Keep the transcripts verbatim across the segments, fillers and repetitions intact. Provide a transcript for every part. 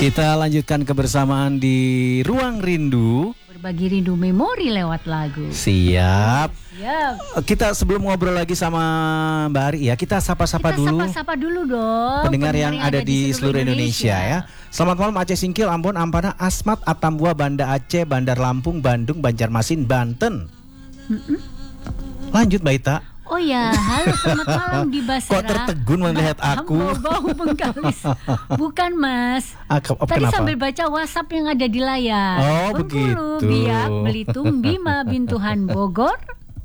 Kita lanjutkan kebersamaan di Ruang Rindu. Berbagi rindu memori lewat lagu. Siap. Siap. Kita sebelum ngobrol lagi sama Mbak Ari ya, kita sapa-sapa Kita dulu. sapa-sapa dulu dong. Pendengar yang, yang ada di seluruh Indonesia, Indonesia ya. Selamat malam Aceh Singkil, Ambon, Ampana, Asmat, Atambua, Banda Aceh, Bandar Lampung, Bandung, Banjarmasin, Banten. Mm-mm. Lanjut Mbak Ita. Oh ya, halo selamat malam di Basra. Kok tertegun melihat aku? Bau Bengkalis. Bukan Mas. Ah, ke, Tadi kenapa? sambil baca WhatsApp yang ada di layar. Oh Bengkulu, begitu. Biak, Belitung, Bima, Bintuhan, Bogor.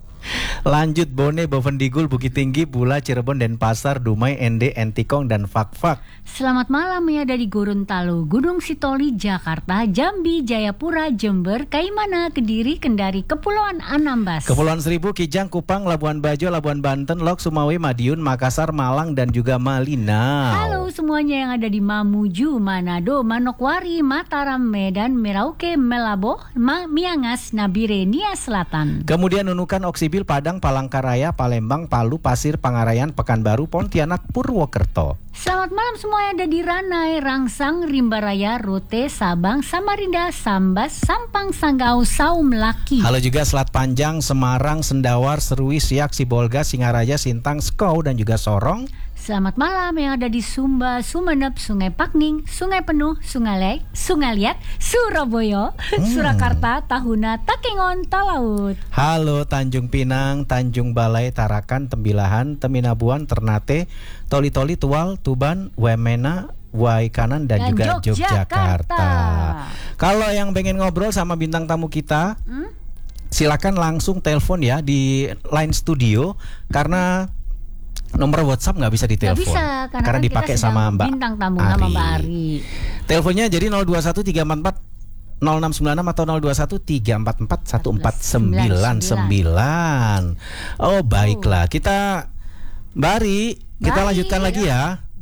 Lanjut Bone, Bovendigul, Bukit Tinggi, Bula, Cirebon, Denpasar, Dumai, Ende, Entikong, dan Fakfak. Selamat malam ya dari Gorontalo, Gunung Sitoli, Jakarta, Jambi, Jayapura, Jember, Kaimana, Kediri, Kendari, Kepulauan Anambas, Kepulauan Seribu, Kijang, Kupang, Labuan Bajo, Labuan Banten, Lok, Sumawe, Madiun, Makassar, Malang, dan juga Malinau. Halo semuanya yang ada di Mamuju, Manado, Manokwari, Mataram, Medan, Merauke, Melabo, Ma- Miangas, Nabire, Nia Selatan. Kemudian Nunukan, Oksibil, Padang, Palangkaraya, Palembang, Palu, Pasir, Pangarayan, Pekanbaru, Pontianak, Purwokerto. Selamat malam semua yang ada di Ranai, Rangsang, Rimbaraya, Rote, Sabang, Samarinda, Sambas, Sampang, Sanggau, Saum, Laki. Halo juga Selat Panjang, Semarang, Sendawar, Serui, Siak, Sibolga, Singaraja, Sintang, Skou, dan juga Sorong. Selamat malam yang ada di Sumba, Sumeneb, Sungai Pakning, Sungai Penuh, Sungai Lek, Sungai Liat, Surabaya, hmm. Surakarta, Tahuna, Takengon, Talaut. Halo Tanjung Pinang, Tanjung Balai, Tarakan, Tembilahan, Teminabuan, Ternate, Toli-Toli, Tual, Tuban, Wamena, Waikanan, dan, dan juga Yogyakarta. Yogyakarta. Kalau yang pengen ngobrol sama bintang tamu kita, hmm? silakan langsung telepon ya di line studio karena nomor WhatsApp nggak bisa ditelepon. Nggak bisa, karena, karena kan dipakai sama Mbak bintang tamu Ari. Nama Mbak Ari. Teleponnya jadi nol dua satu tiga empat empat nol enam sembilan enam atau nol dua satu tiga empat empat satu empat sembilan sembilan. Oh baiklah, kita Mbak Ari, kita Baik. lanjutkan lagi ya.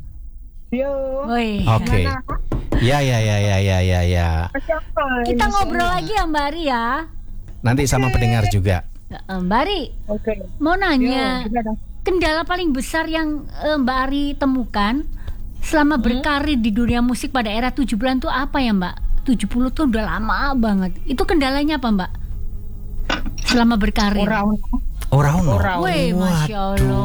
Yo. Oke. Okay. Ya ya ya ya ya ya ya. Kita ngobrol lagi ya Mbak Ari ya. Nanti sama pendengar juga. Mbak Ari. Oke. Okay. Mau nanya. Yo, kendala paling besar yang uh, Mbak Ari temukan selama hmm? berkarir di dunia musik pada era tujuh puluhan itu apa ya Mbak? tujuh puluh tuh udah lama banget. Itu kendalanya apa Mbak? Selama berkarir. Oraun. Oraun. Oraun. Wih, Masya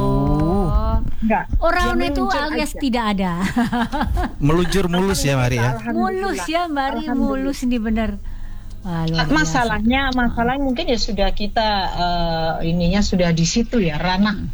Allah. Enggak. Oraun itu alias aja. Tidak ada. Meluncur mulus ya Mbak Ari ya? Mulus ya Mbak Ari, mulus nih bener. Wah, masalahnya, masalahnya mungkin ya sudah kita uh, ininya sudah di situ ya, ranah hmm.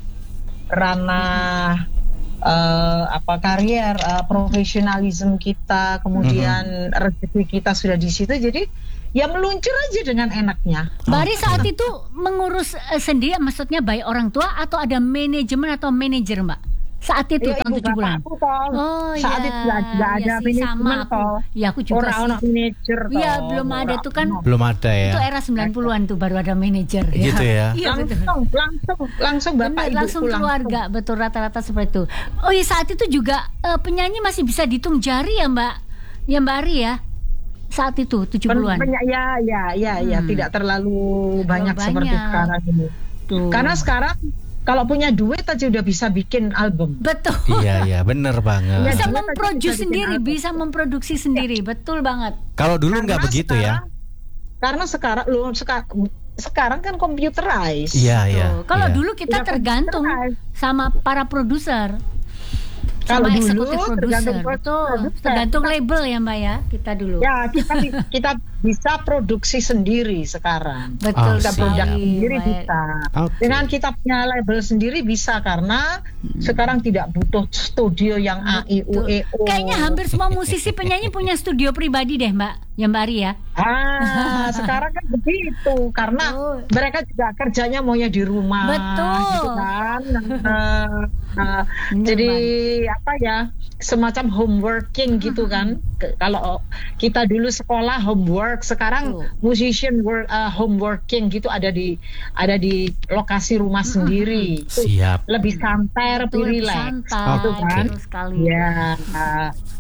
ranah uh, apa karier, uh, profesionalisme kita, kemudian mm-hmm. rezeki kita sudah di situ, jadi ya meluncur aja dengan enaknya. Mbak Ari saat itu mengurus uh, sendiri, maksudnya baik orang tua atau ada manajemen atau manajer Mbak? Saat itu ya, tahun tujuh puluhan. Oh saat ya, itu tidak ada ya manajemen toh. Ya aku juga orang sih. Manajer toh. Iya belum ada tuh kan. Belum ada ya. Itu era sembilan puluhan tuh baru ada manajer. Gitu ya. Iya betul. Langsung langsung langsung bapak Bener, ibu langsung keluarga langsung. Betul rata-rata seperti itu. Oh iya saat itu juga uh, penyanyi masih bisa dihitung jari ya Mbak. Ya Mbak Ari ya. Saat itu tujuh puluhan. Pen- ya ya ya hmm. ya tidak terlalu banyak, banyak seperti sekarang ini. Tuh. Karena sekarang kalau punya duit aja udah bisa bikin album. Betul. Iya iya bener banget. Bisa memproduksi sendiri, bisa memproduksi sendiri, ya. Betul banget. Kalau dulu nggak begitu sekarang, ya. Karena sekarang lu sekarang sekarang kan computerized. Iya iya. Kalau ya. dulu kita Udah tergantung sama para produser. Kalau sama dulu eksekutif produser, betul. Tergantung label ya Mbak ya kita dulu. Ya kita kita bisa produksi sendiri sekarang. Betul. Oh, kita produk sendiri baik. bisa. Okay. Dengan kita punya label sendiri bisa karena hmm. sekarang tidak butuh studio yang A I U E O. Kayaknya hampir semua musisi penyanyi punya studio pribadi deh Mbak, ya Mbak Ari ya. Ah sekarang kan begitu karena oh. mereka juga kerjanya maunya di rumah. Betul. Gitu kan. uh, uh, jadi apa ya semacam home working gitu kan. Kalau kita dulu sekolah homework, sekarang uh. musician work uh, home working gitu ada di ada di lokasi rumah uh. sendiri. Siap. Lebih santai, lebih rileks. Santai, gitu kan. sekali. Ya. Uh,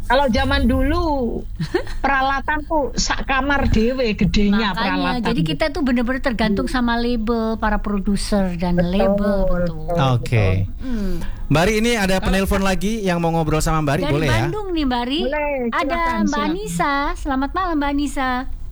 Kalau zaman dulu peralatan tuh sak kamar dewe gedenya Makanya, peralatan. jadi kita tuh benar-benar tergantung sama label para produser dan Betul, label betul. betul. Oke. Hmm. Mbak Ari, ini ada penelpon lagi yang mau ngobrol sama Mbak Ari, Dari boleh ya? Bandung nih Mbak Ari. Boleh, Ada silakan, Mbak silakan. Anissa. Selamat malam Mbak Anissa.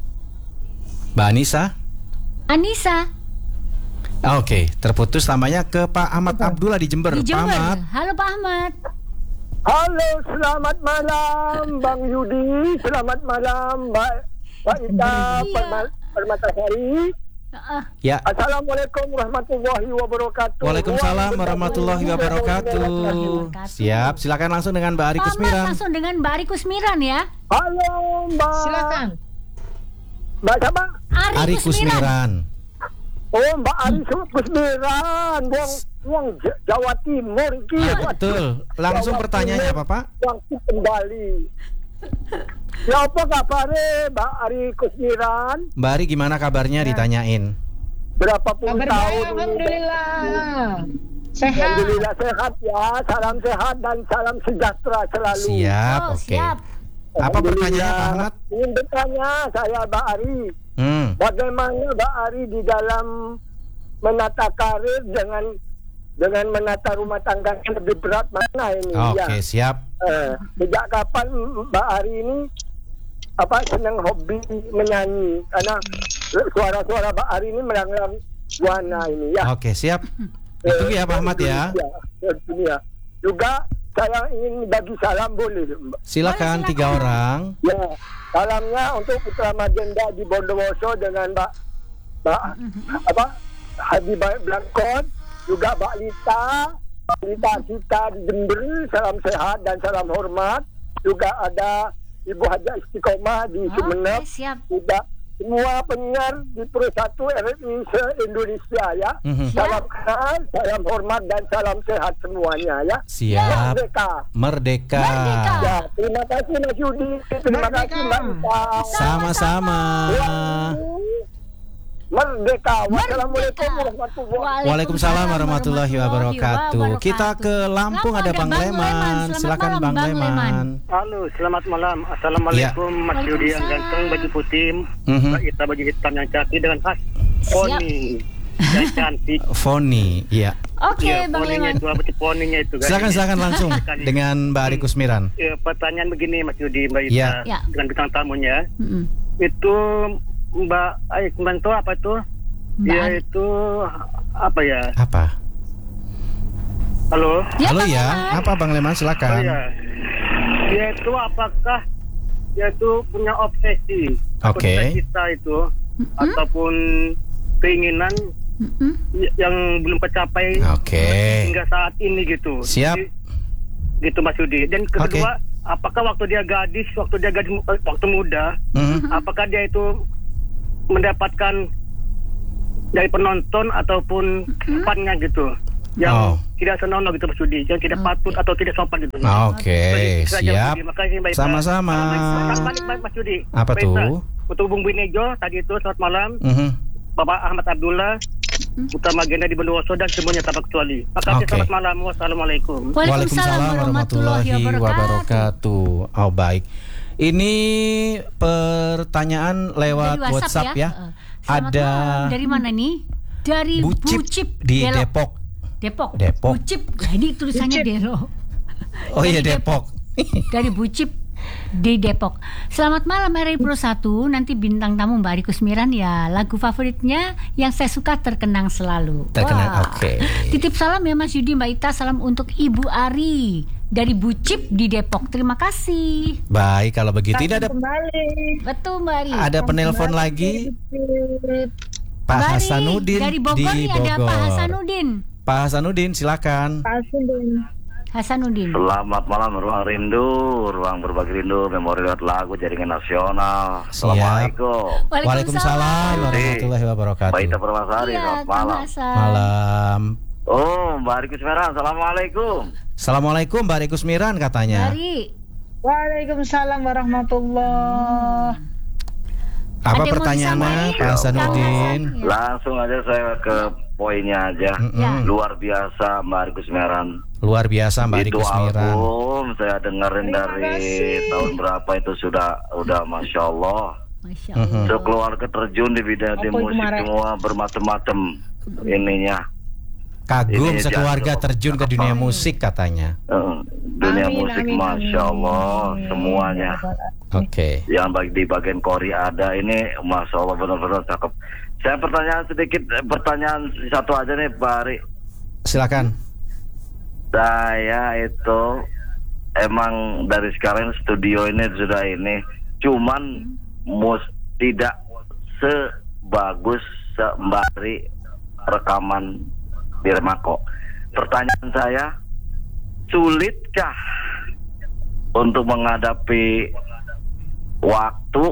Mbak Anissa? Anissa Ah, Oke, terputus namanya ke Pak Ahmad Abdullah di Jember. di Pak Jember. Ahmad. Halo Pak Ahmad. Halo, selamat malam Bang Yudi, selamat malam Mbak Mbak Ita Iya. Perma- Permatasari. Heeh. Ya. Assalamualaikum warahmatullahi wabarakatuh. Waalaikumsalam Ruang warahmatullahi berbagi wabarakatuh. Siap, silakan langsung dengan Mbak Ari Pak Ahmad Kusmiran. langsung dengan Mbak Ari Kusmiran ya. Halo Mbak. Silakan. Mbak siapa? Ari, Ari Kusmiran. Kusmiran. Oh Mbak Ari Kusmiran, Wong Wong J- Jawa Timur iki. Ah, betul. Langsung pertanyaannya apa, Pak? Waktu kembali. Ya apa kabarnya Mbak Ari Kusmiran? Mbak Ari gimana kabarnya ditanyain? Berapa puluh Kabar tahun? baik, alhamdulillah. Sehat. Alhamdulillah sehat ya, salam sehat dan salam sejahtera selalu. Siap, Oh, oke. siap. Apa pertanyaannya, Pak Ahmad? Ingin bertanya saya Mbak Ari, Hmm. bagaimana Mbak Ari di dalam menata karir dengan dengan menata rumah tangga yang lebih berat mana ini? Oke, Ya. siap. Eh, sejak kapan Mbak Ari ini apa senang hobi menyanyi? Karena suara-suara Mbak Ari ini melanglang buana ini ya. Oke, siap. Ditunggu ya Pak Ahmad ya. Ya, ya. Juga saya ingin bagi salam boleh Mbak? Silakan Boleh, tiga silakan. orang. Ya, salamnya untuk Putra Magenda di Bondowoso dengan Mbak Mbak apa Habibah Blankon, juga Mbak Lita, Mbak Lita kita di Jember, salam sehat dan salam hormat. Juga ada Ibu Haja Istiqomah di Oke, Sumeneb. siap. Juga semua penyiar di Pro satu R R I se-Indonesia ya. Mhm. Salam kenal, salam hormat dan salam sehat semuanya ya. Siap. Merdeka. Merdeka. Merdeka. Ya, terima kasih Mas Yudi. Terima Merdeka. kasih Mbak Ita. Sama-sama. Merdeka. Merdeka. Wassalamualaikum warahmatullahi wabarakatuh. Waalaikumsalam warahmatullahi wabarakatuh. Kita ke Lampung, ada Bang Leman. Selamat Silakan malam, Bang Bang Leman. Leman. Halo, selamat malam. Assalamualaikum Mas Yudi yang ganteng, baju putih, Mhm. Mbak Ita baju hitam yang cantik dengan khas poni yang cantik. Foni, iya. Oke, Ya, Bang poninya Leman. itu apa sih poninya itu kan? Silakan silakan langsung dengan Mbak Ari Kusmiran. Ya, pertanyaan begini Mas Yudi, Mbak Ita Ya. Ya. dengan bintang tamunya. Mm-mm. Itu Mbak Aik Manto apa tuh? Mbak Dia Ari. itu apa ya? Apa? Halo? Ya, Halo Bang ya, Leman. apa Bang Leman Oh silakan. ya. Dia itu apakah dia itu punya obsesi atau Oke. cita-cita itu ataupun keinginan Mm-mm. y- yang belum tercapai Oke. hingga saat ini gitu. Siap. Jadi, gitu Mas Yudi. Dan kedua, apakah waktu dia gadis, waktu dia gadis, eh, waktu muda, Mhm. apakah dia itu mendapatkan dari penonton ataupun fannya gitu, yang Oh. tidak senonoh gitu Mas Yudi, yang tidak patut atau tidak sopan gitu. Oke, Itu aja, Mas siap. Yudi. Makasih Mbak Ita. Sama-sama. Selamat malam, Mas Yudi. Apa Mbak Ita, tuh? Untuk Bung Binejo tadi itu selamat malam. Mhm. Bapak Ahmad Abdullah, Putra Magenda di Bondowoso dan semuanya tanpa kecuali. Makasih, Oke. selamat malam. Wassalamualaikum. Waalaikumsalam warahmatullahi wabarakatuh. Oh baik. Ini pertanyaan lewat Dari WhatsApp, ya. Heeh. Selamat Ada malam. Dari mana nih? Dari Bucip, Bucip, di Delok. Depok. Depok. Depok. Bucip. Nah, ini tulisannya Bucip. Delo. Oh iya Dari Depok. Dari Bucip di Depok. Selamat malam R R I Pro satu. Nanti bintang tamu Mbak Ari Kusmiran ya. Lagu favoritnya yang saya suka terkenang selalu. Terkenang, Wah. oke. Titip salam ya Mas Yudi, Mbak Ita. Salam untuk Ibu Ari dari Bucip di Depok. Terima kasih. Baik, kalau begitu ini ada Kembali. Betul Mbak Ari. ada penelpon lagi Pak Mbak Ari, Hasanuddin dari Bogor di nih ada Bogor. Pak Hasanuddin. Pak Hasanuddin silakan. Hasanuddin. Selamat malam Ruang Rindu, Ruang Berbagi Rindu, Memori Lewat Lagu, Jaringan Nasional. Assalamualaikum. Waalaikumsalam warahmatullahi wabarakatuh. Mbak Ita Permasari, Iya, selamat Kang malam. Hasan. Malam. Oh, Mbak Ari Kusmiran, Assalamualaikum. Assalamualaikum Mbak Ari Kusmiran katanya. Dari Waalaikumsalam warahmatullah. Apa Ada yang mau pertanyaannya disampaikan? Pak Hasanuddin? Ya. Langsung aja saya ke poinnya aja. Mm-mm. Ya. Luar biasa Mbak Ari Kusmiran. Luar biasa Mbak Ari Itu Kusmiran. album saya dengerin Terima dari kasih. tahun berapa itu sudah udah Masya Allah. Masya Mhm. Allah. So keluarga terjun di bidang di Apa itu musik kemarin? semua bermacam-macam ininya. Kagum Ini sekeluarga jangan terjun ke lupa. dunia musik katanya. Eh, dunia Amin, musik amin, Masya amin. Allah semuanya. Oke. Yang bagi di bagian kori ada ini Masya Allah benar-benar cakep. Saya pertanyaan sedikit, eh, pertanyaan satu aja nih Pak Ari. Silakan. Saya itu emang dari sekarang studio ini sudah ini, cuman mus tidak sebagus sembari rekaman di Remako. Pertanyaan saya, sulitkah untuk menghadapi waktu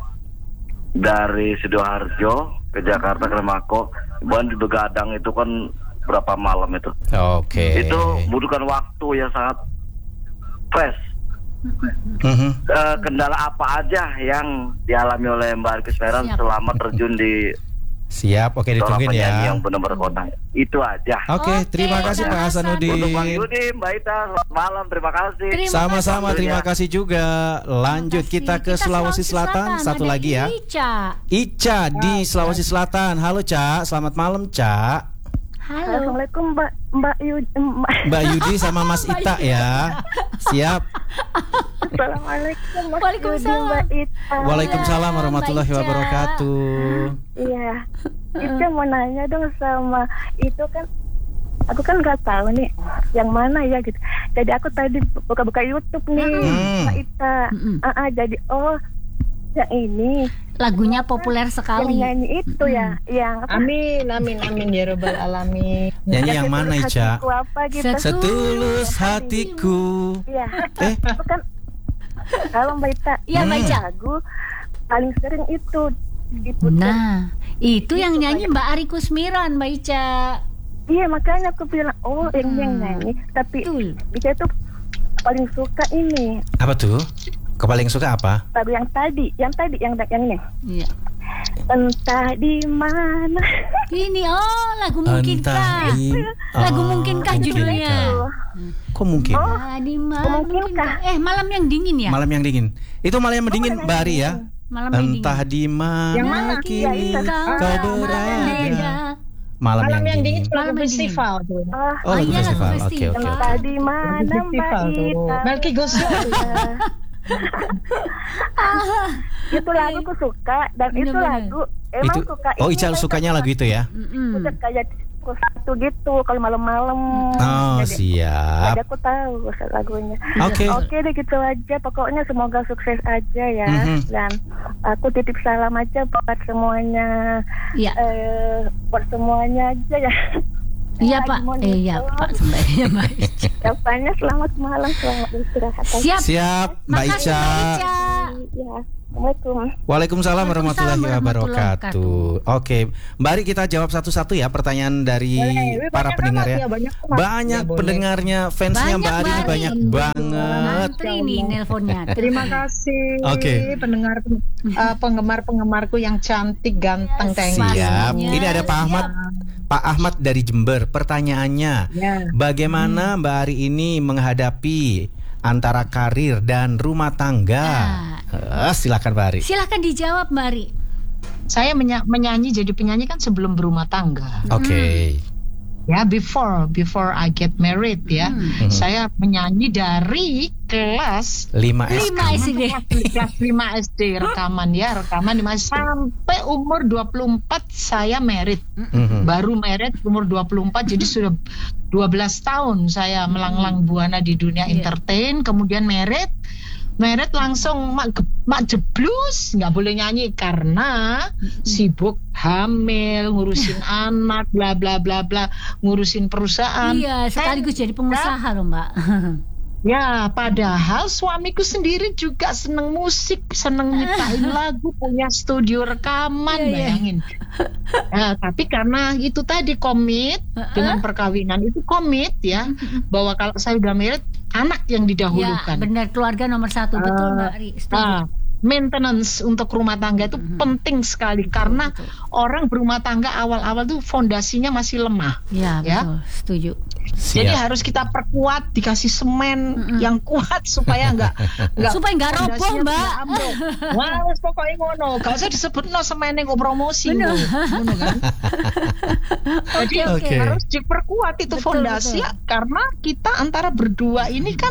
dari Sidoarjo ke Jakarta ke Remako? Bahkan di Begadang itu kan berapa malam itu? Oke. Itu membutuhkan waktu yang sangat fresh. Mhm. Eh, kendala apa aja yang dialami oleh Mbak Ari Kusmiran Siap. selama terjun di Siap, oke seorang ditungguin penyanyi ya. yang benar-benar kondang? Itu aja. Oke, Oke, terima kasih Pak Pak Hasanuddin. Untuk Bang Yudi, Mbak Ita, selamat malam, terima kasih. Terima Sama-sama, kasih. terima kasih juga. Lanjut Terima kita kasih. ke Sulawesi Selatan. Satu Ada lagi ya. Ica. Ica di Sulawesi Selatan. Halo Ca, selamat malam Ca. Halo. Assalamualaikum Mbak Mbak Yudi. Mbak. Mbak Yudi sama Mas Ita ya. Siap. Assalamualaikum Mas Waalaikumsalam. Yudi, Mbak Ita. Waalaikumsalam warahmatullahi Mbak Ica. wabarakatuh. Iya. Ica mau nanya dong sama itu kan. Aku kan nggak tahu nih yang mana ya gitu. Jadi aku tadi buka-buka YouTube nih, Hmm. Mbak Ita. Mm-mm. Ah, ah, jadi oh yang ini Lagunya populer yang sekali. nyanyi itu ya, yang apa? Amin, amin, amin ya Rabbal Alamin. Nyanyi yang mana Setulus Ica? hatiku apa gitu. Set- Setulus hatiku. Iya. Eh, Itu kan kalau Mbak Ita Iya, Mbak Ica. lagu paling sering itu diputar. Nah, itu yang nyanyi Mbak Ari Kusmiran, Mbak Ica. Iya makanya aku bilang oh ini yang nyanyi, tapi Betul. Ica tuh paling suka ini apa tuh? Kau paling suka apa? lagu yang tadi, yang tadi yang yang ini. Iya. Entah di mana. Ini oh lagu mungkinkah? Entah di- Lagu Oh, mungkinkah judulnya? Kok mungkin? Ah, di mana Mungkinkah? mungkinkah? Eh, malam yang dingin ya? Malam yang dingin. Itu malam yang dingin Mbak Ari ya. Malam yang dingin. Entah di mana Yang mana? kini Iya, kau Kau berada. beda. Malam, Malam yang dingin. dingin itu lagu Malam yang festival tuh. Oh, Oh, Oh, lagu iya, lagu festival. Oke, festival. oke, oke. entah di Lagu mana Mbak festival tuh. Ita. Melki Gosio. Itu lagu aku suka dan itu Bener-bener. lagu emang Itu suka. Oh, ini, Ica Mbak, sukanya lagu itu ya? Mm-mm. suka kayak satu gitu kalau malam-malam. Oh, Jadi- siap. Jadi aku tahu lagunya. Oke. Oke deh gitu aja. Pokoknya semoga sukses aja ya. Mhm. Dan aku titip salam aja buat semuanya. Iya. Eh, buat semuanya aja ya. Iya, Lagi Pak. mau Eh, iya, nonton. Pak. Sebenarnya Mbak Ica. Jawabannya selamat malam, selamat istirahat. Siap. Siap, Mbak Makasih, Ica. Mbak Ica. Ya, Assalamualaikum. Waalaikumsalam warahmatullahi Waalaikumsalam wabarakatuh. Oke, Mbak Ari kita jawab satu-satu ya pertanyaan dari Boleh. para Banyak pendengar amat ya. ya, banyak amat. Banyak Ya, boleh. pendengarnya, fansnya Banyak, Mbak Ari ini Mbak Ari. banyak banget. Antri nih nelponnya. Terima kasih Oke. pendengar uh, penggemar-penggemarku yang cantik, ganteng, thank you. Siap. Pastinya. Ini ada Pak Ahmad. Pak Ahmad dari Jember. Pertanyaannya, Ya. bagaimana Mbak Ari ini menghadapi antara karir dan rumah tangga? Eh, silakan Mbak Ari. Silahkan dijawab, Mbak Ari. Saya menya- menyanyi jadi penyanyi kan sebelum berumah tangga. Oke. Ya, before before I get married ya. Mhm. Saya menyanyi dari kelas lima S D. Lima S D. kelas lima S D rekaman ya, rekaman lima sampai umur dua puluh empat saya married. Mhm. Baru married umur dua puluh empat jadi sudah dua belas tahun saya melanglang buana di dunia Iya. entertain, kemudian married. Married langsung mak, ge- mak jeblus, nggak boleh nyanyi karena sibuk hamil, ngurusin anak, bla bla bla bla, ngurusin perusahaan. Iya, sekaligus jadi pengusaha loh, Mbak. Ya, padahal suamiku sendiri juga seneng musik, seneng nyiptain lagu, punya studio rekaman, Iya, iya. bayangin. Ya, tapi karena itu tadi komit dengan perkawinan itu komit ya, bahwa kalau saya udah married, anak yang Ya, didahulukan. benar, keluarga nomor satu. Betul, Mbak Ari. Setuju. Nah, maintenance untuk rumah tangga itu penting sekali karena betul. orang berumah tangga awal-awal tuh fondasinya masih lemah. Ya, ya. betul. Setuju. Siap. Jadi harus kita perkuat, dikasih semen mm-mm. yang kuat supaya enggak enggak supaya enggak roboh, Mbak. Wah, wis pokoke ngono. Gak usah disebutno semene kok promosi ngono kan. Jadi okay. harus diperkuat itu betul, fondasi betul. Karena kita antara berdua ini kan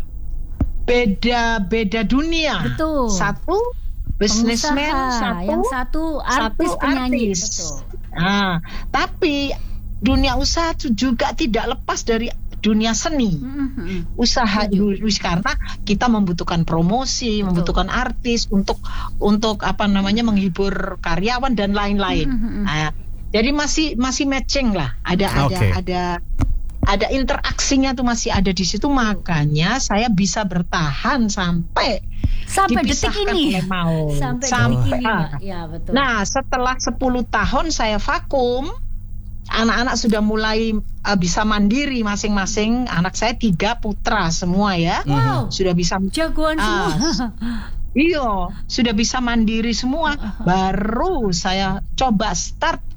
beda-beda dunia. Betul. Satu businessman, satu yang satu artis satu penyanyi. Artis. Betul. Nah, tapi dunia usaha juga tidak lepas dari dunia seni. Mm-hmm. Usaha itu karena kita membutuhkan promosi, betul. Membutuhkan artis untuk untuk apa namanya menghibur karyawan dan lain-lain. Mm-hmm. Nah, jadi masih masih matching lah. Ada okay. ada ada ada interaksinya tuh masih ada di situ, makanya saya bisa bertahan sampai sampai detik ini mau. sampai, sampai detik ini ya, betul. Nah setelah sepuluh tahun saya vakum, anak-anak sudah mulai uh, bisa mandiri masing-masing. Anak saya tiga putra semua ya, wow. sudah bisa jagoan uh, semua. Iya, sudah bisa mandiri semua. Baru saya coba start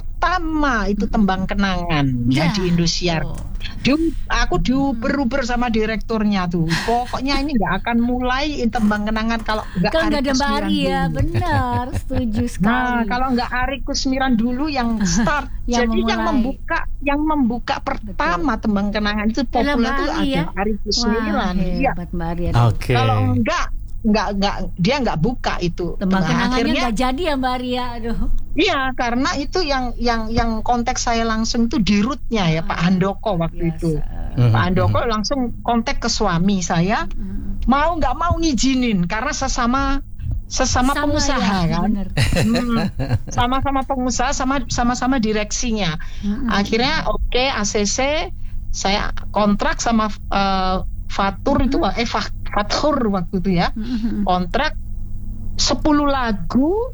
pertama itu Tembang Kenangan ya, ya di Indosiar. Oh. Di, aku diuber-uber sama direkturnya tuh. Pokoknya ini nggak akan mulai Tembang Kenangan kalau nggak ada Mbak Ari ya, benar, setuju sekali. Nah, kalau nggak Ari Kusmiran dulu yang start, yang jadi memulai. yang membuka, yang membuka pertama betul. Tembang Kenangan itu populer tuh ada ya? Ari Kusmiran. Iya. Oke. Okay. Kalau enggak nggak nggak dia nggak buka itu Tembang nah, Kenangannya nggak jadi ya Mbak Ria. Aduh. Iya, karena itu yang yang yang konteks saya langsung itu di rootnya ya Pak Handoko waktu biasa. Itu mm-hmm. Pak Handoko langsung kontak ke suami saya, mm-hmm. mau nggak mau ngizinin karena sesama sesama sama pengusaha ya, kan hmm, sama-sama pengusaha sama sama-sama direksinya. Mm-hmm. Akhirnya oke okay, A C C saya kontrak sama uh, Fatur mm-hmm. itu eh Fatur waktu itu ya, mm-hmm. kontrak sepuluh lagu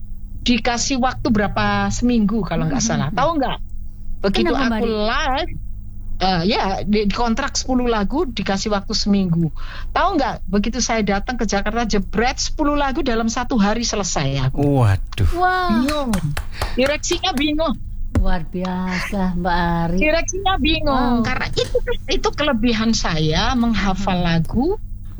dikasih waktu berapa seminggu kalau nggak mm-hmm. salah, tahu nggak? Begitu Kenapa, aku Mbak? live, uh, ya di, di kontrak sepuluh lagu dikasih waktu seminggu. Tahu nggak? Begitu saya datang ke Jakarta jebret sepuluh lagu dalam satu hari selesai aku. Waduh. Wow. Bingung. Direksinya bingung. Luar biasa Mbak Ari. Direksinya bingung wow. karena itu itu kelebihan saya menghafal hmm. lagu.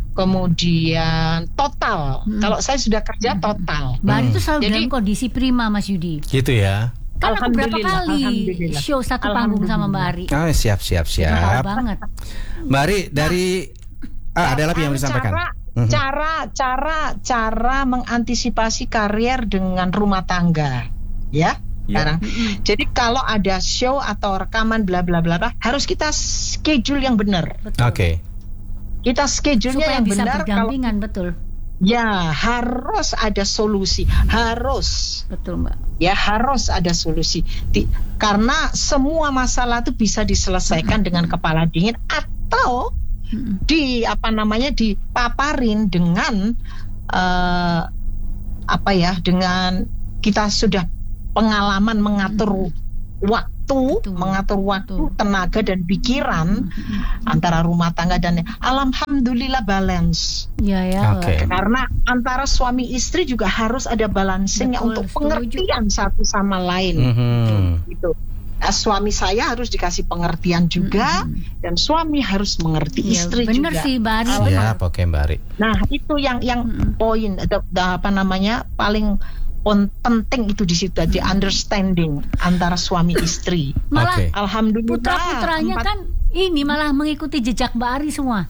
Kemudian total, hmm. kalau saya sudah kerja total. Mbak Ari itu selalu dalam kondisi prima Mas Yudi. Gitu ya. Kan aku berapa kali show satu panggung sama Mbak Ari. Oh, siap siap siap. Banget. Mbak Ari dari nah, ah, ada lagi yang disampaikan. Cara, uh-huh. cara cara cara mengantisipasi karier dengan rumah tangga, ya. Sekarang. Yeah. Jadi kalau ada show atau rekaman bla bla bla harus kita schedule yang benar. Oke. Okay. Kita schedule-nya yang bisa benar kalau betul. Ya, harus ada solusi, harus. Betul, Mbak. Ya, harus ada solusi. Di, karena semua masalah itu bisa diselesaikan mm-hmm. dengan kepala dingin atau mm-hmm. di apa namanya dipaparin dengan uh, apa ya, dengan kita sudah pengalaman mengatur mm-hmm. waktu Betul, mengatur waktu, betul. Tenaga dan pikiran hmm. antara rumah tangga dan alhamdulillah balance. Ya ya. Okay. Karena antara suami istri juga harus ada balancingnya untuk setuju. Pengertian satu sama lain. Mm-hmm. Gitu. Nah, suami saya harus dikasih pengertian juga mm-hmm. dan suami harus mengerti ya, istri bener juga. Benar sih, Mbak Ari. Ya, oke Mbak Ari. Nah, itu yang yang mm-hmm. poin apa namanya paling penting itu di situ aja, understanding antara suami istri. Malah okay. alhamdulillah putra-putranya empat... kan ini malah mengikuti jejak Mbak Ari semua.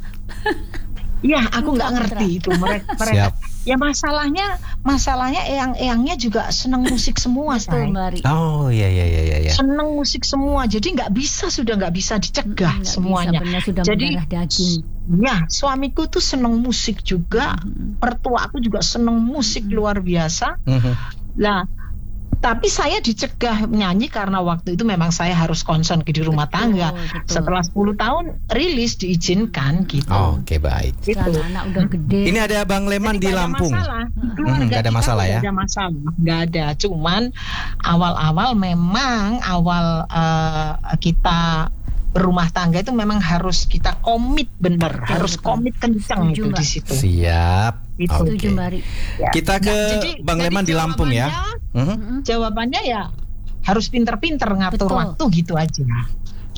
Iya, aku nggak ngerti itu mereka. mereka. Ya masalahnya, masalahnya eyang-eyangnya juga senang musik semua, Betul, Mbak Ari. Oh iya iya iya iya. Senang musik semua, jadi nggak bisa sudah nggak bisa dicegah nggak semuanya. Bisa, benar, sudah jadi daging. Ya suamiku tuh senang musik juga, mm-hmm. mertua aku juga senang musik mm-hmm. luar biasa. Mm-hmm. Nah. Tapi saya dicegah nyanyi karena waktu itu memang saya harus konsen di rumah betul, tangga. Betul. Setelah sepuluh tahun rilis diizinkan gitu. Oh, Oke okay, baik. Gitu. Anak udah gede. Ini ada Bang Leman. Jadi, di Lampung. Hmm, gak ada masalah ya? Gak ada masalah. Gak ada. Cuman awal-awal memang awal uh, kita berumah tangga itu memang harus kita komit bener, betul, harus betul. komit kencang itu di situ. Siap. Itu okay. ya. Kita ke nah, jadi, Bang Leman di Lampung ya. Uh-huh. Jawabannya ya harus pinter-pinter ngatur Betul. waktu gitu aja.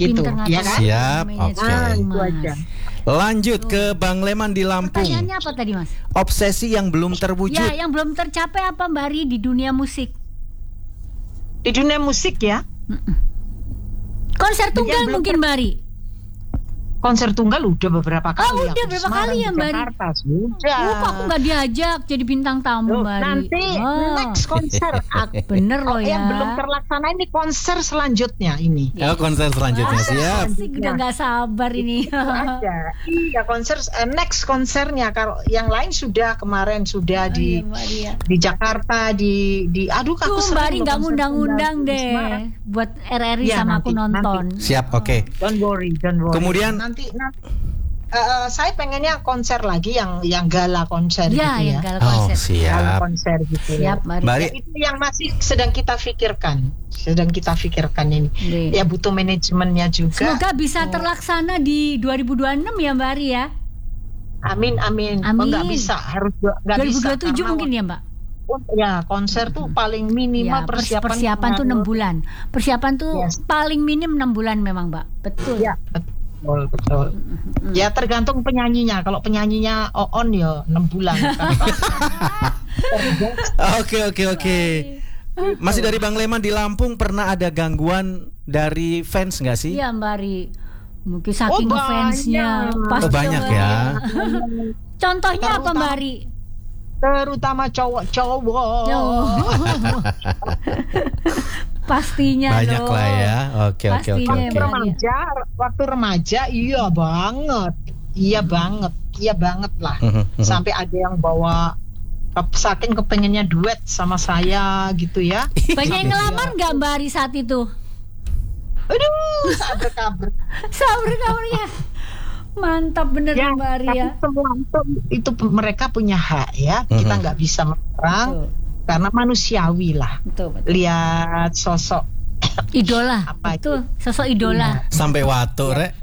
gitu, Pinter ngatur ya kan? Siap, manajemen, oke. Nah, itu Mas. aja. Lanjut ke Bang Leman di Lampung. Pertanyaannya apa tadi, Mas? Obsesi yang belum terwujud. Ya, yang belum tercapai apa Mbak Ari di dunia musik? Di dunia musik ya, Konser tunggal belum mungkin Mbak Ari. konser tunggal udah beberapa kali. Oh, udah aku di berapa Semarang, kali ya, di Mbak Ari? Jakarta, sudah. Oh, kok aku nggak diajak jadi bintang tamu Loh, Mbak Ari? nanti Oh, next konser aku, bener loh ya. yang belum terlaksana ini konser selanjutnya ini. Oh, konser selanjutnya. Ah, Siap. Asik, udah nggak sabar ini. Ada. Iya, konser eh, next konsernya, kalau yang lain sudah kemarin sudah Oh, iya, di Mbak Ari ya. di Jakarta di di aduh aku Tuh, Mbak Ari sering loh nggak konser ngundang-undang tunggal di deh Semarang. buat R R I Iya, sama aku nanti, nonton. Siap, oke. Don't worry, don't worry. Kemudian- nanti nanti eh, eh, saya pengennya konser lagi yang yang gala Ya, konser gitu yang ya. gala Oh, konser. Gala siap. konser gitu. Siap, Mbak Ari. Mbak Ari, Ya, itu yang masih sedang kita pikirkan, sedang kita pikirkan ini. Iya. Ya butuh manajemennya juga. Semoga bisa terlaksana di dua ribu dua puluh enam ya Mbak Ari ya. Amin amin. Oh, Amin. nggak bisa, harus nggak dua ribu bisa. dua puluh tujuh karena mungkin ya Mbak. Ya konser tuh paling Ya, minimal pers- persiapan. persiapan tuh enam bulan. Persiapan tuh Yes. paling minim enam bulan memang Mbak. Betul. Ya betul betul. Ya tergantung penyanyinya. Kalau penyanyinya on ya enam bulan. oke oke oke. Masih dari Bang Leman di Lampung, pernah ada gangguan dari fans nggak sih? Iya Mbak Ari. Mungkin saking Oh, fansnya. banyak. Pasti Oh, banyak Mbak ya. Ari. Contohnya apa Terutama- Mbak Ari? Terutama cowok-cowok. Oh. Pastinya Banyak dong. lah ya. Oke oke oke Pastinya, oke. Mbak. Remaja, waktu remaja iya banget. Iya banget. Iya banget lah. Mhm, mhm. Sampai ada yang bawa ke- saking kepengennya duet sama saya gitu ya. Banyak yang ngelamar nggak Mbak Ari saat itu? Aduh, sabar-sabar. Sabar kamu ya. Mantap bener Ya, Mbak Ari tapi ya. semua itu, itu mereka punya hak ya. Kita Mhm. nggak bisa melarang Betul. karena manusiawi lah. Betul, betul. Lihat sosok Idola. Apa itu? Betul, sosok idola. Sampai watu, Rek.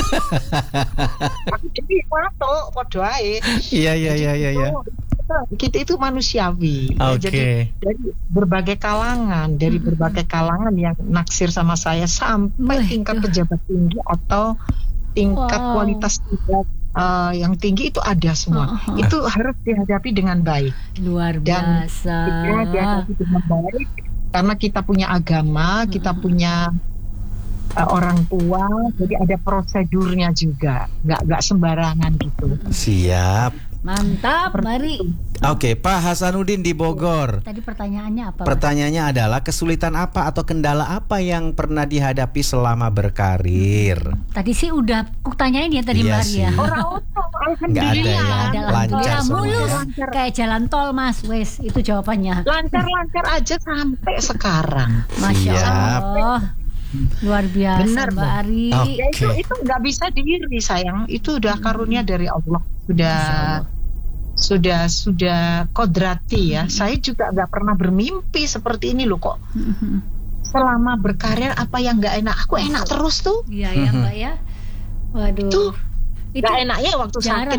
aku jadi waktu podo ae. Iya iya iya iya iya. Kita itu manusiawi. Ya, Oke. Jadi dari berbagai kalangan, dari berbagai kalangan yang naksir sama saya sampai Wah, tingkat itu. pejabat tinggi atau tingkat Wow. kualitas tidak uh, yang tinggi itu ada semua. Uh-huh. Itu harus dihadapi dengan baik. Luar Dan biasa. Kita dihadapi dengan baik karena kita punya agama, kita punya uh, orang tua, jadi ada prosedurnya juga, nggak nggak sembarangan gitu. Siap. Mantap, mari. Oke, Pak Hasanuddin di Bogor. Tadi pertanyaannya apa? Mas? Pertanyaannya adalah kesulitan apa atau kendala apa yang pernah dihadapi selama berkarir? Tadi sih udah aku tanyain ya tadi Iya Mbak Ria. sih. Nggak ada ya, Ada lah. lancar Ya, semua mulus ya. kayak jalan tol Mas, wes itu jawabannya. Lancar-lancar aja sampai sekarang. Masya Siap. Allah. Luar biasa Benar, Mbak Bang. Ari. Oke. Ya itu itu nggak bisa diiri sayang. Itu udah karunia dari Allah. Sudah sudah sudah kodrati ya. Saya juga nggak pernah bermimpi seperti ini loh kok. Selama berkarir apa yang nggak enak? Aku enak terus tuh. Iya ya Mbak ya. Waduh. Tuh Itu nggak enaknya waktu jarang sakit